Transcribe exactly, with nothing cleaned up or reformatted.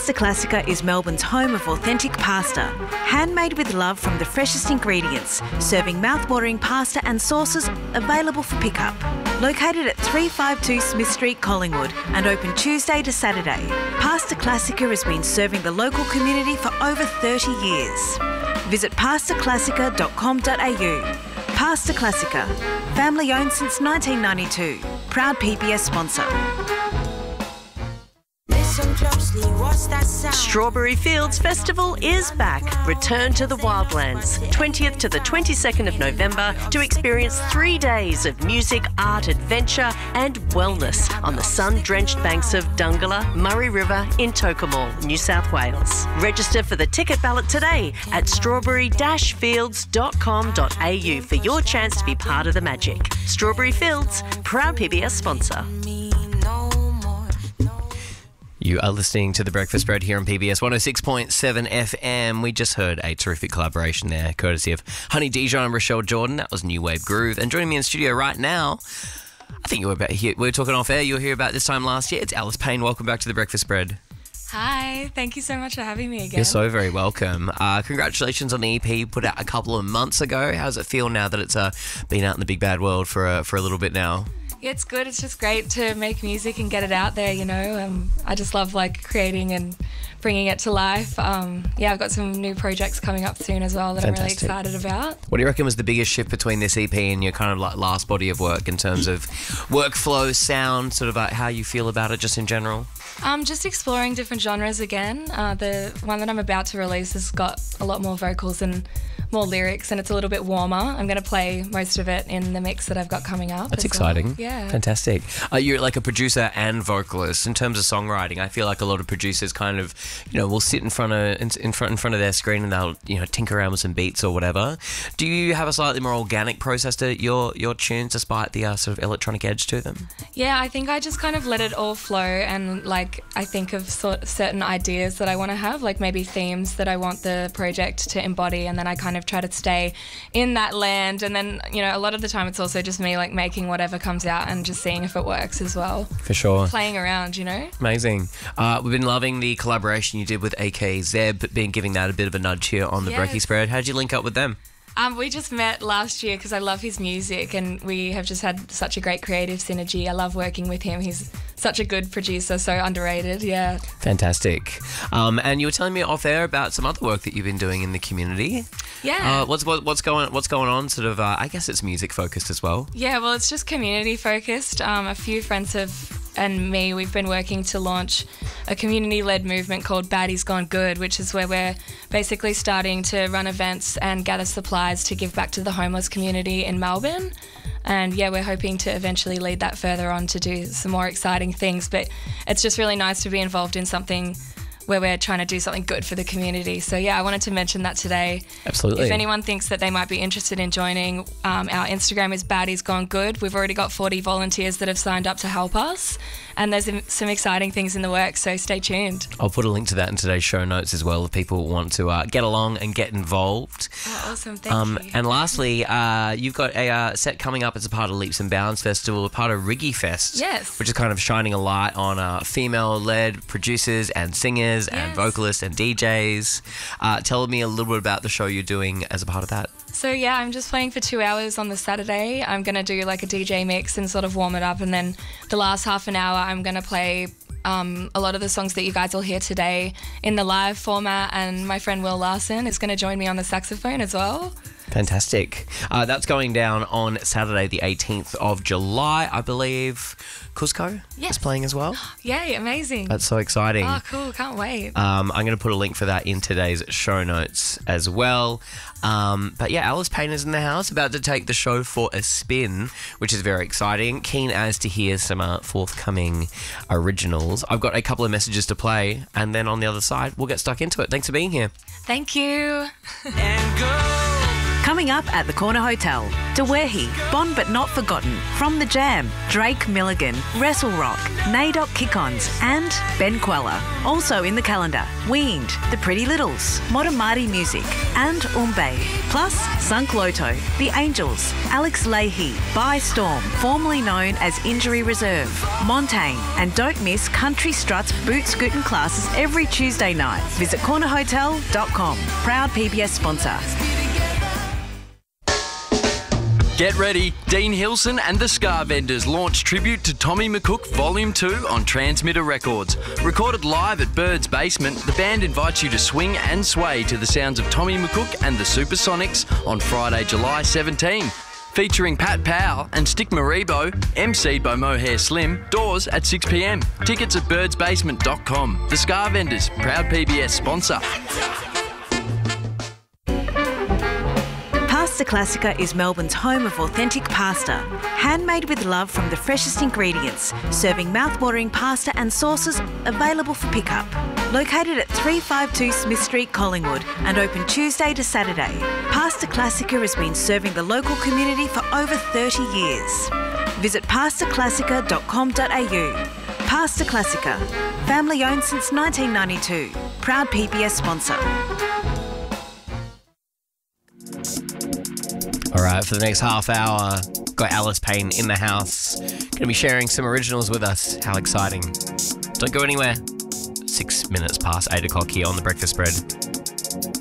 Pasta Classica is Melbourne's home of authentic pasta, handmade with love from the freshest ingredients, serving mouth-watering pasta and sauces available for pickup. Located at three fifty-two Smith Street, Collingwood, and open Tuesday to Saturday, Pasta Classica has been serving the local community for over thirty years. Visit pasta classica dot com dot a u. Pasta Classica, family owned since nineteen ninety-two. Proud P B S sponsor. Strawberry Fields Festival is back. Return to the Wildlands, twentieth to the twenty-second of November, to experience three days of music, art, adventure and wellness on the sun-drenched banks of Dungala, Murray River in Tocumwal, New South Wales. Register for the ticket ballot today at strawberry dash fields dot com dot a u for your chance to be part of the magic. Strawberry Fields, proud P B S sponsor. You are listening to The Breakfast Spread here on P B S one oh six point seven F M. We just heard a terrific collaboration there, courtesy of Honey Dijon and Rochelle Jordan. That was New Wave Groove. And joining me in studio right now, I think you were about here. We were talking off air. You were here about this time last year. It's Alice Payne. Welcome back to The Breakfast Spread. Hi, thank you so much for having me again. You're so very welcome. Uh, congratulations on the E P you put out a couple of months ago. How does it feel now that it's uh, been out in the big bad world for uh, for a little bit now? Yeah, it's good. It's just great to make music and get it out there, you know. Um, I just love like creating and bringing it to life. Um, yeah, I've got some new projects coming up soon as well that Fantastic. I'm really excited about. What do you reckon was the biggest shift between this E P and your kind of like last body of work in terms of workflow, sound, sort of like how you feel about it just in general? Um, just exploring different genres again. Uh, the one that I'm about to release has got a lot more vocals and more lyrics, and it's a little bit warmer. I'm going to play most of it in the mix that I've got coming up. That's as exciting. Well. Yeah. Fantastic. Uh, you're like a producer and vocalist. In terms of songwriting, I feel like a lot of producers kind of, you know, will sit in front of in, in front in front of their screen and they'll, you know, tinker around with some beats or whatever. Do you have a slightly more organic process to your your tunes, despite the uh, sort of electronic edge to them? Yeah, I think I just kind of let it all flow, and like I think of sort certain ideas that I want to have, like maybe themes that I want the project to embody, and then I kind of try to stay in that land. And then, you know, a lot of the time it's also just me like making whatever comes out and just seeing if it works as well. For sure. Playing around, you know. Amazing. Uh, we've been loving the collaboration you did with A K Zeb, been giving that a bit of a nudge here on the Yes. Brekkie Spread. How did you link up with them? Um, we just met last year because I love his music and we have just had such a great creative synergy. I love working with him. He's such a good producer, so underrated, yeah. Fantastic. Um, and you were telling me off air about some other work that you've been doing in the community. Yeah. Uh, what's what, what's going what's going on? Sort of. Uh, I guess it's music focused as well. Yeah. Well, it's just community focused. Um, a few friends have and me, we've been working to launch a community-led movement called Baddies Gone Good, which is where we're basically starting to run events and gather supplies to give back to the homeless community in Melbourne. And yeah, we're hoping to eventually lead that further on to do some more exciting things. But it's just really nice to be involved in something where we're trying to do something good for the community. So yeah, I wanted to mention that today. Absolutely. If anyone thinks that they might be interested in joining, um, our Instagram is Baddies Gone Good. We've already got forty volunteers that have signed up to help us, and there's some exciting things in the works, so stay tuned. I'll put a link to that in today's show notes as well if people want to uh, get along and get involved. Oh, awesome. Thank um, you. And lastly, uh, you've got a uh, set coming up as a part of Leaps and Bounds Festival, a part of Riggy Fest. Yes. Which is kind of shining a light on uh, female-led producers and singers and Yes. vocalists and D Js. Uh, tell me a little bit about the show you're doing as a part of that. So yeah, I'm just playing for two hours on the Saturday. I'm going to do like a D J mix and sort of warm it up, and then the last half an hour I'm going to play um, a lot of the songs that you guys will hear today in the live format, and my friend Will Larson is going to join me on the saxophone as well. Fantastic. Uh, that's going down on Saturday the eighteenth of July, I believe. Cusco Yes. is playing as well. Yay, amazing. That's so exciting. Oh, cool. Can't wait. Um, I'm going to put a link for that in today's show notes as well. Um, but yeah, Alice Payne is in the house, about to take the show for a spin, which is very exciting. Keen as to hear some uh, forthcoming originals. I've got a couple of messages to play, and then on the other side, we'll get stuck into it. Thanks for being here. Thank you. And go Coming up at the Corner Hotel, Dewehi, Bond But Not Forgotten, From The Jam, Drake Milligan, Wrestle Rock, Nadok Kick-Ons and Ben Queller. Also in the calendar, Weaned, The Pretty Littles, Modern Marty Music and Umbe. Plus, Sunk Loto, The Angels, Alex Leahy, By Storm, formerly known as Injury Reserve, Montaigne, and don't miss Country Struts boot scooting classes every Tuesday night. Visit corner hotel dot com. Proud P B S sponsor. Get ready, Dean Hilson and the Scar Vendors launch Tribute to Tommy McCook Volume two on Transmitter Records. Recorded live at Bird's Basement, the band invites you to swing and sway to the sounds of Tommy McCook and the Supersonics on Friday, July seventeenth. Featuring Pat Powell and Stick Maribo, emceed by Mohair Slim, doors at six p m. Tickets at birds basement dot com. The Scar Vendors, proud P B S sponsor. Pasta Classica is Melbourne's home of authentic pasta. Handmade with love from the freshest ingredients, serving mouth-watering pasta and sauces available for pickup. Located at three fifty-two Smith Street, Collingwood, and open Tuesday to Saturday, Pasta Classica has been serving the local community for over thirty years. Visit pasta classica dot com dot a u. Pasta Classica, family owned since nineteen ninety-two. Proud P B S sponsor. All right, for the next half hour, got Alice Payne in the house. Going to be sharing some originals with us. How exciting. Don't go anywhere. Six minutes past eight o'clock here on The Breakfast Spread.